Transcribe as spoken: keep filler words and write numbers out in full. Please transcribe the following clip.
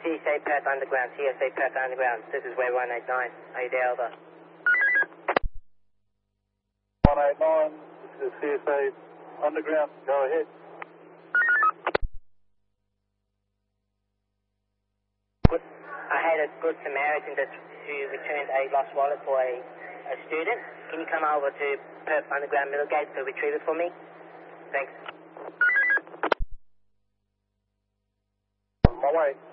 C S A Perth Underground, C S A Perth Underground. This is way one eight nine. Are you there, over? one eight nine, this is C S A Underground. Go ahead. Good. I had a good Samaritan that who returned a lost wallet for a, a student. Can you come over to Perth Underground Middlegate to retrieve it for me? Thanks. On my way.